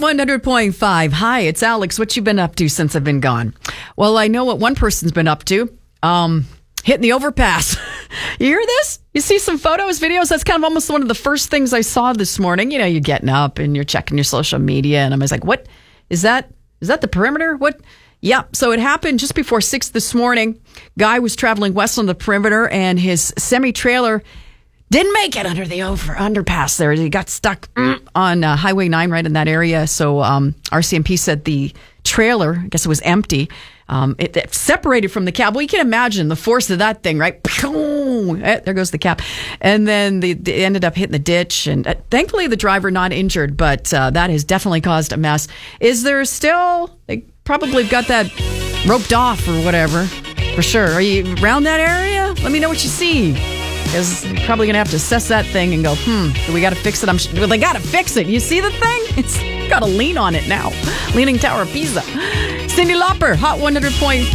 100.5. Hi, it's Alex. What you been up to since I've been gone? Well, I know what one person's been up to. Hitting the overpass. You hear this? You see some photos, videos? That's kind of almost one of the first things I saw this morning. You know, you're getting up and you're checking your social media, and I was like, what? Is that the perimeter? What? Yeah, so it happened just before 6 this morning. Guy was traveling west on the perimeter, and his semi-trailer didn't make it under the underpass there. He got stuck on Highway 9 right in that area. So RCMP said the trailer, I guess it was empty, it separated from the cab. Well, you can imagine the force of that thing, right? There goes the cab. And then they ended up hitting the ditch. And thankfully, the driver not injured, but that has definitely caused a mess. Is there still... They probably got that roped off or whatever, for sure. Are you around that area? Let me know what you see. Because you're probably going to have to assess that thing and go, do we got to fix it? Well, they got to fix it. You see the thing? It's got to lean on it now. Leaning Tower of Pisa. Cyndi Lauper, Hot 100.5.